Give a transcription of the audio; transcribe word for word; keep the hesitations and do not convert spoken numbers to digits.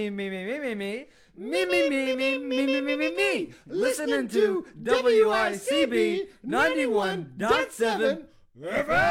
me, me, me, me, me, me. Me, me, me, me, me, me, me, me, me. Listening to W I C B ninety-one point seven F M.